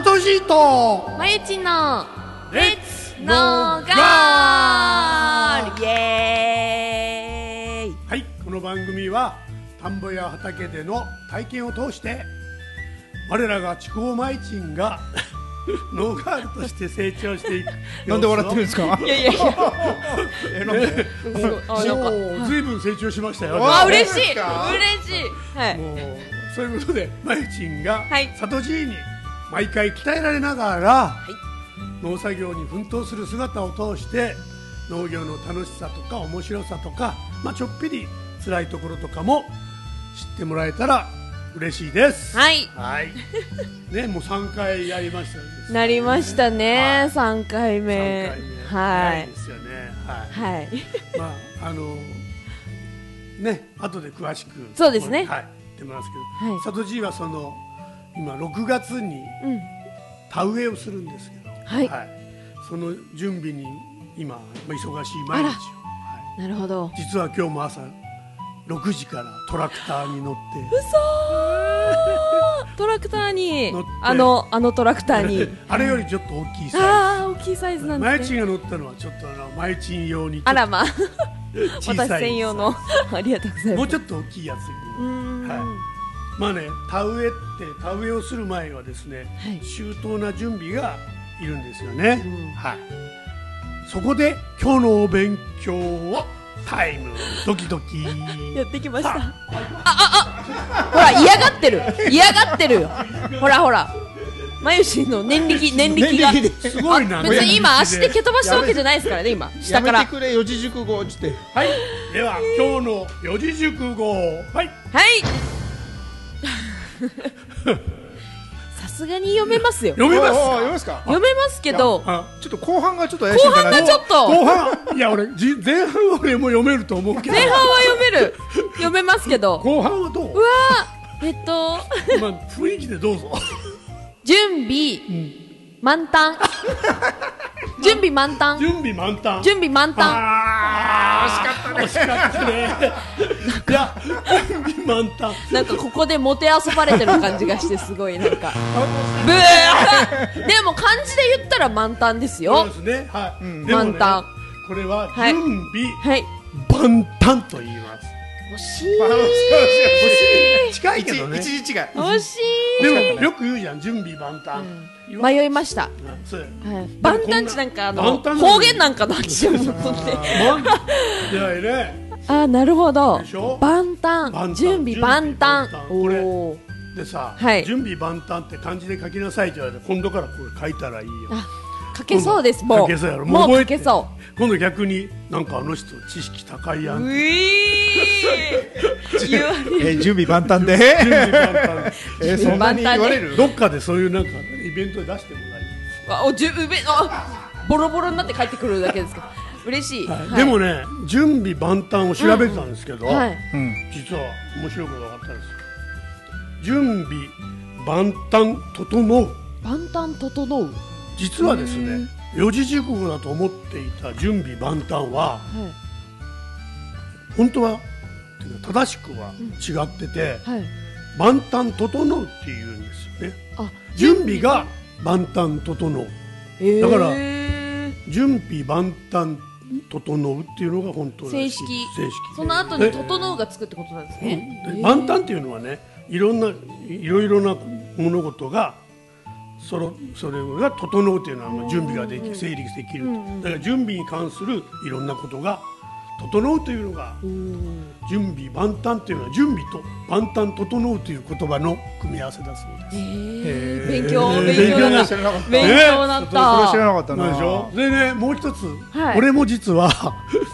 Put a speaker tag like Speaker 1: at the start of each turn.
Speaker 1: トシーと
Speaker 2: まゆちのレッツノーガールイエーイ。
Speaker 1: はい、この番組は田んぼや畑での体験を通して我らが筑豊マイチンがノーガールとして成長していく
Speaker 3: なんで笑ってるんですか？
Speaker 2: いやいやいや
Speaker 1: なんでもう随分成長しましたよ。
Speaker 2: あ、嬉しい嬉しい。はい、
Speaker 1: もうそういうことでマイチンが
Speaker 2: はい
Speaker 1: 里爺に毎回鍛えられながら、農作業に奮闘する姿を通して農業の楽しさとか面白さとか、ちょっぴり辛いところとかも知ってもらえたら嬉しいです。
Speaker 2: はい、
Speaker 1: はいね、もう3回やりましたね。
Speaker 2: なりましたね、
Speaker 1: はい
Speaker 2: 3回目。
Speaker 1: 3回目
Speaker 2: はい
Speaker 1: ですよね。
Speaker 2: はい
Speaker 1: ね、後で詳しく
Speaker 2: そうですね
Speaker 1: 言ってますけど、
Speaker 2: はい
Speaker 1: 里爺はその今6月に田植えをするんですけど、
Speaker 2: はい
Speaker 1: その準備に今忙しい毎日を、
Speaker 2: なるほど。
Speaker 1: 実は今日も朝6時からトラクターに乗って
Speaker 2: トラクターに
Speaker 1: 乗って
Speaker 2: あのトラクターに
Speaker 1: あれよりちょっと大きいサイズ、
Speaker 2: 大きいサイズなん
Speaker 1: マイ
Speaker 2: ですね。
Speaker 1: チンが乗ったのはちょっとマイチン用に
Speaker 2: あらまあ
Speaker 1: 小さい
Speaker 2: 私専用のありがとうございます。
Speaker 1: もうちょっと大きいやつに、田植えをする前はですね、周到な準備がいるんですよね。そこで今日のお勉強をタイムドキドキ
Speaker 2: やってきました。ほら嫌がってるよ。ほらまゆしの念力が
Speaker 1: すごいな。
Speaker 2: 別に今足で蹴飛ばしたわけじゃないですからね。今下から
Speaker 3: やめてくれ四字熟語って。
Speaker 1: はい、では今日の四字熟語、はいさ
Speaker 2: すがに読めますよ。
Speaker 1: 読めますか？
Speaker 3: 読めますか？
Speaker 2: 読めますけど
Speaker 3: ちょっと後半がちょっと怪しいかな。
Speaker 2: 後半がちょっと
Speaker 1: 後半、いや前半は俺も読めると思うけど、
Speaker 2: 前半は読めますけど
Speaker 1: 後半はどう？
Speaker 2: うわ
Speaker 1: 雰囲気でどうぞ。
Speaker 2: 準備満タン準備満タン
Speaker 1: 準備満タン。
Speaker 2: 惜
Speaker 1: しかったね。いや、準備満タン。
Speaker 2: なんかここでもてあそばれてる感じがしてすごいなんかブーでも漢字で言ったら満タンですよ。
Speaker 1: そうですね。はい。
Speaker 2: 満タン。
Speaker 1: これは準備
Speaker 2: はい
Speaker 1: 万端と言います。
Speaker 2: 惜しい
Speaker 1: 近いけどね。
Speaker 3: 一時違い。
Speaker 2: 惜しい。
Speaker 1: でもよく言うじゃん、準備万端。
Speaker 2: 迷いました。万端地なんか方言なんかなって思ってあ、なるほど。万端、準備万端。
Speaker 1: でさ、準備万端って漢字で書きなさいって言われて、今度からこれ書いたらいいよ。
Speaker 2: 書けそうです。もう書けそう。
Speaker 1: 今度逆になんかあの人知識高いやん。
Speaker 3: 準備万端で。そんなに言われる？
Speaker 1: どっかでそういうなんかイベントで出してもらえる。
Speaker 2: ボロボロになって帰ってくるだけですか。嬉しい。
Speaker 1: でもね、準備万端を調べてたんですけど、実は面白いことが分かったんです。準備万端整う。
Speaker 2: 万端整う。
Speaker 1: 実はですね、四字熟語だと思っていた準備万端は、本当は正しくは違ってて、万端整うっていうんですよね。準備が万端整う。だから準備万端整うっていうのが本当
Speaker 2: 正式。その後に整うがつくってことなんですね。
Speaker 1: 万端っていうのはね、いろいろな物事がそれが整うというのは準備ができ成立できる。だから準備に関するいろんなことが整うというのが準備万端というのは準備と万端整うという言葉の組み合わせだそうです。
Speaker 2: 勉強になった。
Speaker 3: それ知らなかったな。
Speaker 1: でね、もう一つ、俺も実は